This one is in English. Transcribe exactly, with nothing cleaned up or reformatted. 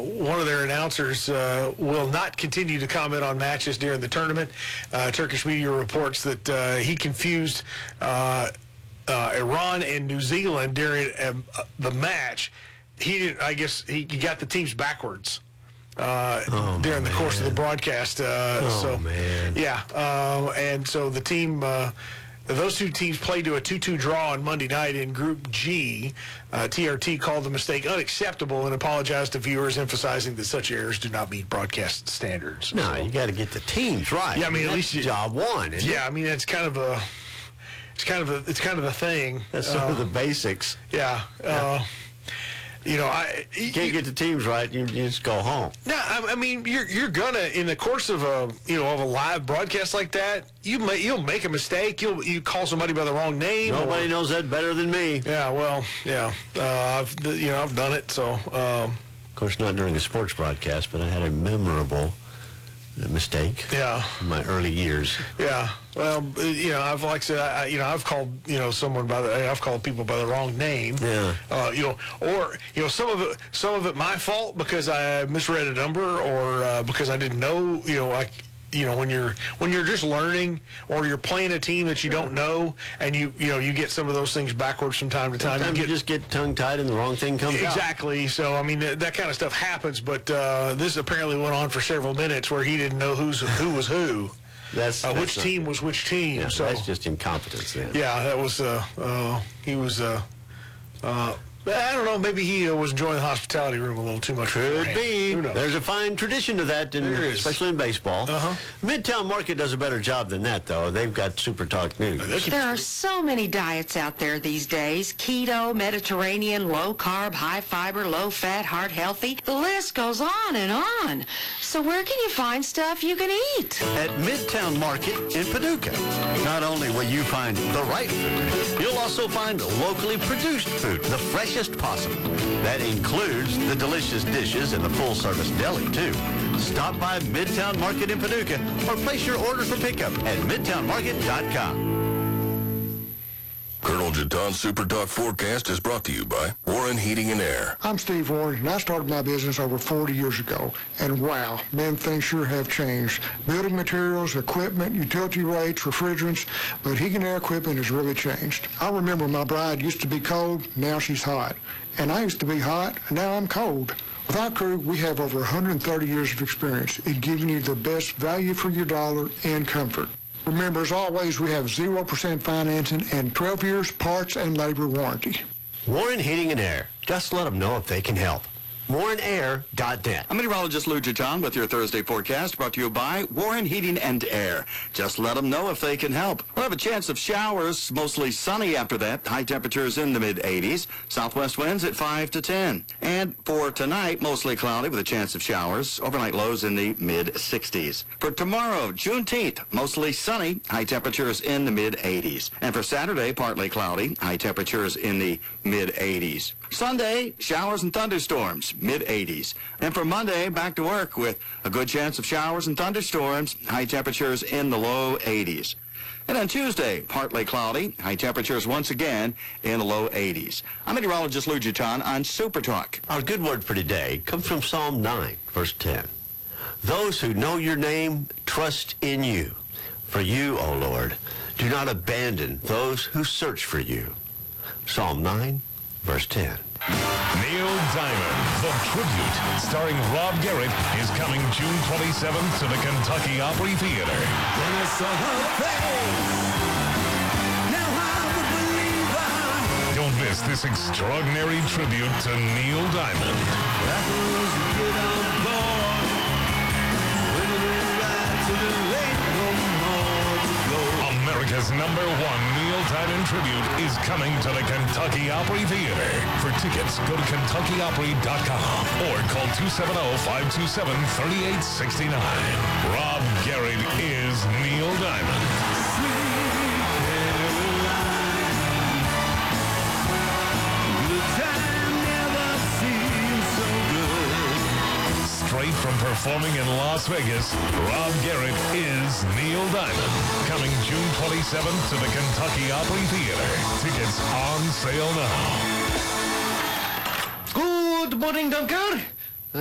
one of their announcers uh, will not continue to comment on matches during the tournament. Uh, Turkish media reports that uh, he confused uh, uh, Iran and New Zealand during um, uh, the match. He didn't, I guess he, he got the teams backwards uh, oh, during the man. course of the broadcast. Uh, oh, so, man. Yeah, uh, and so the team... Uh, Those two teams played to a two two draw on Monday night in Group G. Uh, T R T called the mistake unacceptable and apologized to viewers, emphasizing that such errors do not meet broadcast standards. No, you got to get the teams right. Yeah, I mean, That's at least you, job one. Yeah, it? I mean, it's kind of a, it's kind of a, it's kind of a thing. That's sort uh, of the basics. Yeah. Uh, You know, I you can't get the teams right. You, you just go home. No, I, I mean, you're you're gonna in the course of a you know of a live broadcast like that, you may you'll make a mistake. You'll you call somebody by the wrong name. Nobody or, knows that better than me. Yeah, well, yeah, uh, I've you know I've done it. So, um, of course, not during a sports broadcast, but I had a memorable mistake. Yeah, in my early years. Yeah. Well, you know, I've like I said, I, you know, I've called you know someone by the, I've called people by the wrong name. Yeah. Uh, you know, or you know, some of it, some of it my fault because I misread a number, or uh, because I didn't know. You know, like you know, when you're when you're just learning, or you're playing a team that you don't know, and you you know you get some of those things backwards from time to time. Sometimes you, get, you just get tongue tied and the wrong thing comes exactly. out. Exactly. So I mean that, that kind of stuff happens. But uh, this apparently went on for several minutes where he didn't know who's who was who. That's, uh, that's which not, team was which team. Yeah, so that's just incompetence then. Yeah, that was. Uh, uh, he was. Uh, uh, I don't know. Maybe he uh, was enjoying the hospitality room a little too much. Could be. Who knows? There's a fine tradition to that, in, especially in baseball. Uh-huh. Midtown Market does a better job than that, though. They've got Super Talk News. There are so many diets out there these days. Keto, Mediterranean, low carb, high fiber, low fat, heart healthy. The list goes on and on. So where can you find stuff you can eat? At Midtown Market in Paducah. Not only will you find the right food, you'll also find locally produced food, the freshest possible. That includes the delicious dishes in the full-service deli, too. Stop by Midtown Market in Paducah or place your order for pickup at midtown market dot com. Colonel Jaton's Super Talk Forecast is brought to you by Warren Heating and Air. I'm Steve Warren, and I started my business over forty years ago. And wow, man, things sure have changed. Building materials, equipment, utility rates, refrigerants, but heating and air equipment has really changed. I remember my bride used to be cold, now she's hot. And I used to be hot, and now I'm cold. With our crew, we have over one hundred thirty years of experience in giving you the best value for your dollar and comfort. Remember, as always, we have zero percent financing and twelve years parts and labor warranty. Warren Heating and Air. Just let them know if they can help. warren air dot net. I'm meteorologist Lou Jaton with your Thursday forecast brought to you by Warren Heating and Air. Just let them know if they can help. We'll have a chance of showers, mostly sunny after that. High temperatures in the mid eighties. Southwest winds at five to ten. And for tonight, mostly cloudy with a chance of showers. Overnight lows in the mid sixties. For tomorrow, Juneteenth, mostly sunny. High temperatures in the mid eighties. And for Saturday, partly cloudy. High temperatures in the mid eighties. Sunday, showers and thunderstorms, mid eighties. And for Monday, back to work with a good chance of showers and thunderstorms, high temperatures in the low eighties. And on Tuesday, partly cloudy, high temperatures once again in the low eighties. I'm meteorologist Lou Jaton on Super Talk. Our good word for today comes from Psalm nine, verse ten. Those who know your name trust in you. For you, O Lord, do not abandon those who search for you. Psalm nine, verse ten. Neil Diamond, The Tribute, starring Rob Garrett, is coming June twenty-seventh to the Kentucky Opry Theater. When I saw her face, now I'm a believer. Don't miss this extraordinary tribute to Neil Diamond. That was a good on board. When we ride to the lake, no more to go. America's number one Neil Diamond tribute is coming to the Kentucky Opry Theater. For tickets, go to kentucky opry dot com or call two seven zero, five two seven, three eight six nine. Rob Garrett is Neil Diamond. Sweet Caroline, the time never seems so good. Straight from performing in Las Vegas, Rob Garrett is Neil Diamond. Coming June twenty-seventh to the Kentucky Opry Theater. Tickets on sale now. Good morning, Dunker.